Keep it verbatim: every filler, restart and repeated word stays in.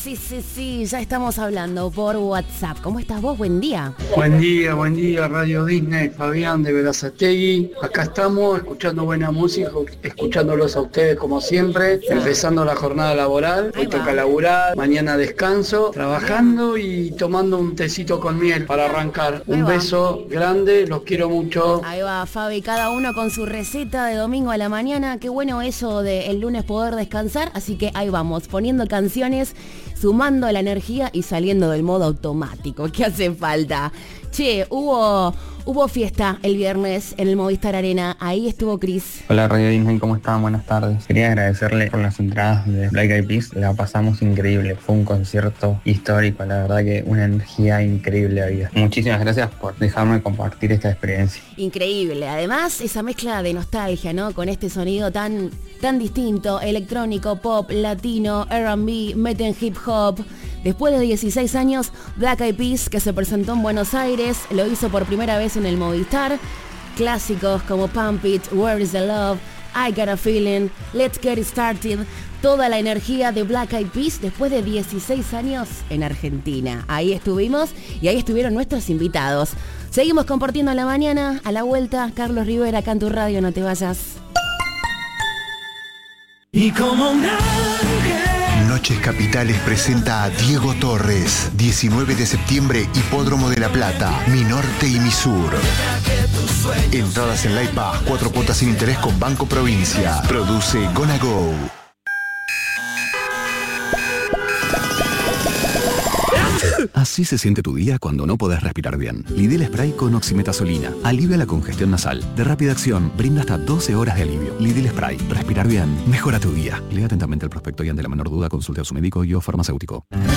sí, sí, sí, ya estamos hablando por WhatsApp. ¿Cómo estás vos? Buen día. Buen día, buen día, Radio Disney, Fabián de Berazategui. Acá estamos escuchando buena música, escuchándolos a ustedes como siempre, empezando la jornada laboral. Hoy toca laburar, mañana descanso, trabajando y tomando un tecito con miel para arrancar. Un beso grande, los quiero mucho. Ahí va, Fabi, cada uno con su receta de domingo a la mañana. Qué bueno eso de el lunes poder descansar, así que ahí vamos, poniendo canciones, sumando la energía y saliendo del modo automático. ¿Qué hace falta? Che, hubo, hubo fiesta el viernes en el Movistar Arena. Ahí estuvo Chris. Hola Radio Disney, ¿cómo están? Buenas tardes. Quería agradecerle por las entradas de Black Eyed Peas. La pasamos increíble. Fue un concierto histórico. La verdad que una energía increíble había. Muchísimas gracias por dejarme compartir esta experiencia. Increíble. Además, esa mezcla de nostalgia, ¿no? Con este sonido tan, tan distinto. Electrónico, pop, latino, R and B, meten hip hop. Después de dieciséis años, Black Eyed Peas, que se presentó en Buenos Aires, lo hizo por primera vez en el Movistar. Clásicos como Pump It, Where is the Love, I Got a Feeling, Let's Get It Started. Toda la energía de Black Eyed Peas después de dieciséis años en Argentina. Ahí estuvimos y ahí estuvieron nuestros invitados. Seguimos compartiendo la mañana. A la vuelta, Carlos Rivera, acá en tu radio, no te vayas. Y como un ángel. Noches Capitales presenta a Diego Torres. diecinueve de septiembre, Hipódromo de La Plata, Mi Norte y Mi Sur. Entradas en Live Pass, cuatro cuotas sin interés con Banco Provincia. Produce Gonna Go. Así se siente tu día cuando no podés respirar bien. Lidl Spray con oximetazolina. Alivia la congestión nasal. De rápida acción, brinda hasta doce horas de alivio. Lidl Spray. Respirar bien. Mejora tu día. Lea atentamente el prospecto y ante la menor duda consulte a su médico y o farmacéutico.